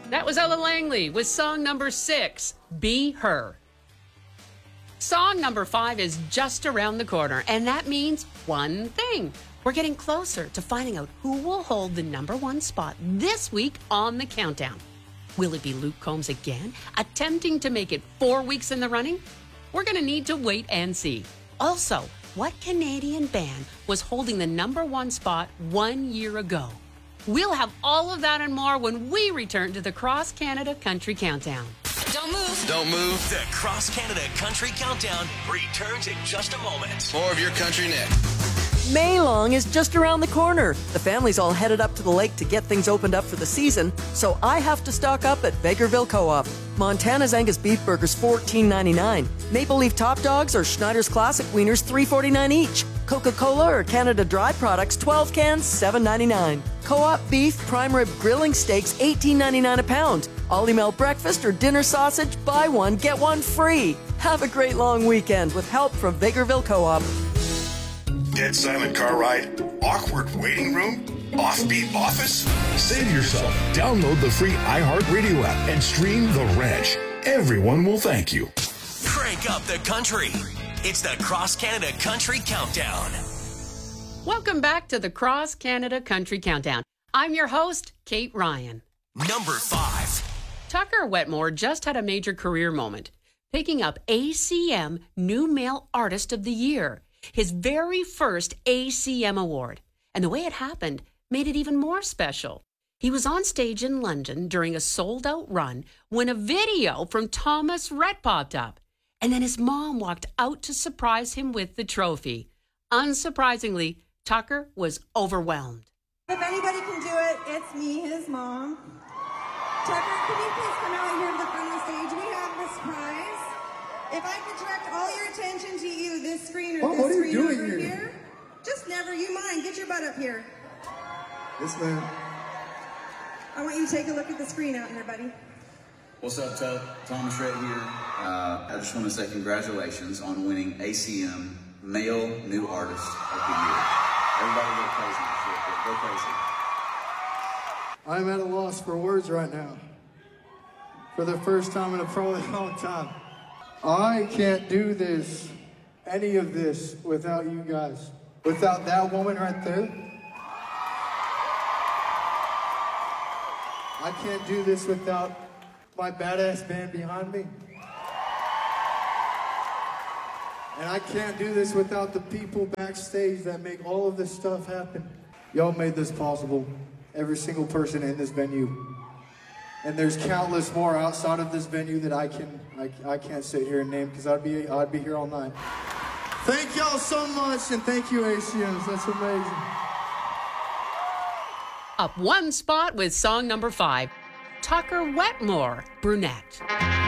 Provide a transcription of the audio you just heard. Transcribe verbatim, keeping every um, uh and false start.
That was Ella Langley with song number six, Be Her. Song number five is just around the corner, and that means one thing. We're getting closer to finding out who will hold the number one spot this week on the countdown. Will it be Luke Combs again, attempting to make it four weeks in the running? We're going to need to wait and see. Also, what Canadian band was holding the number one spot one year ago? We'll have all of that and more when we return to the Cross Canada Country Countdown. Don't move. Don't move. The Cross Canada Country Countdown returns in just a moment. More of your country Nick. May Long is just around the corner. The family's all headed up to the lake to get things opened up for the season, so I have to stock up at Vegreville Co-op. Montana's Angus Beef Burgers fourteen ninety-nine. Maple Leaf Top Dogs or Schneider's Classic Wieners three forty-nine each. Coca-Cola or Canada Dry Products twelve cans seven ninety-nine. Co-op Beef Prime Rib Grilling Steaks eighteen ninety-nine a pound. Ollie Mel Breakfast or Dinner Sausage, buy one, get one free. Have a great long weekend with help from Vegreville Co-op. Dead silent car ride? Awkward waiting room? Offbeat office? Save yourself. Download the free iHeartRadio app and stream The Ranch. Everyone will thank you. Crank up the country. It's the Cross Canada Country Countdown. Welcome back to the Cross Canada Country Countdown. I'm your host, Kate Ryan. Number five. Tucker Wetmore just had a major career moment, picking up A C M New Male Artist of the Year, his very first A C M award. And the way it happened made it even more special. He was on stage in London during a sold-out run when a video from Thomas Rhett popped up. And then his mom walked out to surprise him with the trophy. Unsurprisingly, Tucker was overwhelmed. If anybody can do it, it's me, his mom. Tucker, can you please come out here to the front of the stage? We have this prize. If I could direct all your attention to you, this screen or oh, this what are screen you doing over here? here. Just never you mind. Get your butt up here. Yes, ma'am. I want you to take a look at the screen out here, buddy. What's up, Tuck? Thomas Rhett here. Uh, I just want to say congratulations on winning A C M Male New Artist of the Year. Everybody go crazy. Go crazy. I'm at a loss for words right now. For the first time in a probably long time. I can't do this, any of this, without you guys. Without that woman right there. I can't do this without my badass band behind me. And I can't do this without the people backstage that make all of this stuff happen. Y'all made this possible. Every single person in this venue. And there's countless more outside of this venue that I can I, I can't sit here and name because I'd be I'd be here all night. Thank y'all so much, and thank you, A C Ms. That's amazing. Up one spot with song number five, Tucker Wetmore, Brunette.